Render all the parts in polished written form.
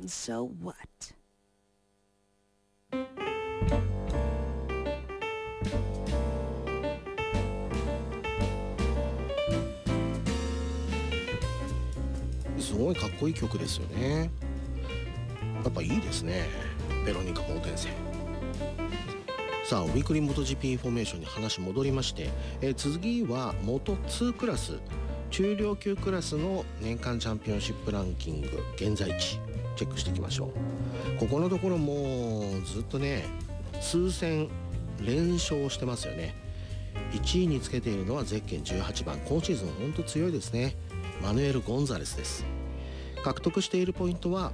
And so what? すごいかっこいい曲ですよね。やっぱいいですね、ベロニカ・ボーテンセン。さあ、ウィークリー元 GP インフォメーションに話戻りまして、次は元2クラス中量級クラスの年間チャンピオンシップランキング現在地チェックしていきましょう。ここのところもうずっとね、数戦連勝してますよね。1位につけているのはゼッケン18番、今シーズン本当強いですね、マヌエル・ゴンザレスです。獲得しているポイントは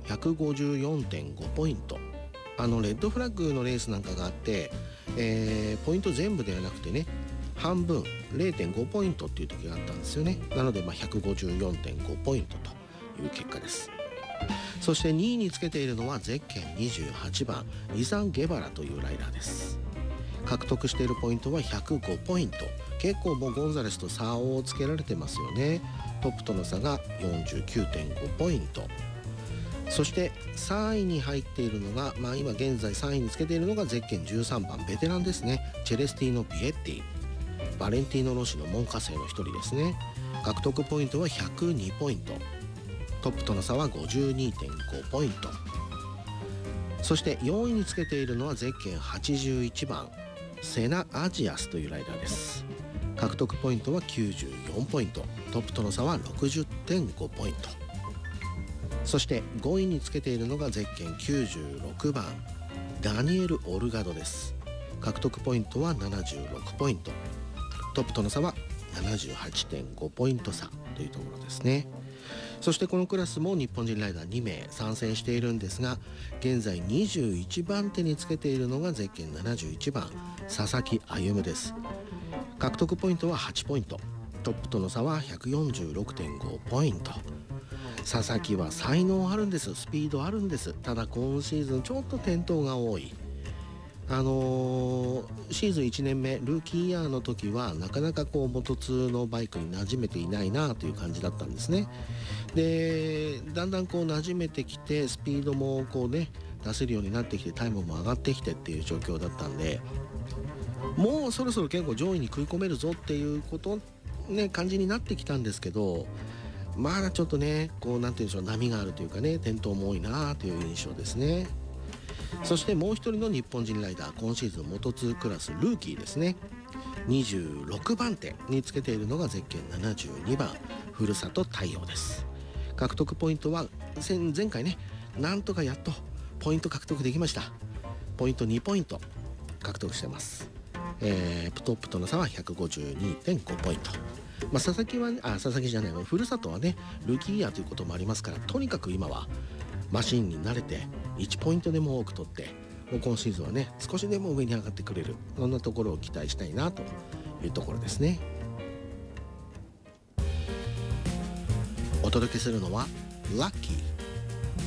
154.5 ポイント。レッドフラッグのレースなんかがあって、ポイント全部ではなくてね、半分 0.5 ポイントっていう時があったんですよね。なので154.5 ポイントという結果です。そして2位につけているのはゼッケン28番イザン・ゲバラというライダーです。獲得しているポイントは105ポイント。結構もうゴンザレスと差をつけられてますよね。トップとの差が 49.5 ポイント。そして3位に入っているのが、今現在3位につけているのがゼッケン13番ベテランですね、チェレスティーノ・ビエッティ、バレンティーノ・ロシの門下生の一人ですね。獲得ポイントは102ポイント。トップとの差は 52.5 ポイント。そして4位につけているのはゼッケン81番セナ・アジアスというライダーです。獲得ポイントは94ポイント。トップとの差は 60.5 ポイント。そして5位につけているのがゼッケン96番ダニエル・オルガドです。獲得ポイントは76ポイント。トップとの差は 78.5 ポイント差というところですね。そしてこのクラスも日本人ライダー2名参戦しているんですが、現在21番手につけているのがゼッケン71番佐々木歩です。獲得ポイントは8ポイント。トップとの差は 146.5 ポイント。佐々木は才能あるんです、スピードあるんです。ただ今シーズンちょっと転倒が多い。シーズン1年目ルーキーイヤーの時はなかなか元2のバイクに馴染めていないなという感じだったんですね。でだんだん馴染めてきて、スピードも出せるようになってきて、タイムも上がってきてっていう状況だったんで、もうそろそろ結構上位に食い込めるぞっていう感じになってきたんですけど、まだちょっとねなんていうんでしょう、波があるというかね、転倒も多いなという印象ですね。そしてもう一人の日本人ライダー、今シーズン元2クラスルーキーですね、26番手につけているのがゼッケン72番ふるさと太陽です。獲得ポイントは前回ね、なんとかやっとポイント獲得できました。ポイント2ポイント獲得してます。トップとの差は 152.5 ポイント。佐々木は佐々木じゃないわ、ふるさとはねルーキーイヤーということもありますから、とにかく今はマシンに慣れて1ポイントでも多く取って、もう今シーズンはね少しでも上に上がってくれる、そんなところを期待したいなというところですね。お届けするのはラッキー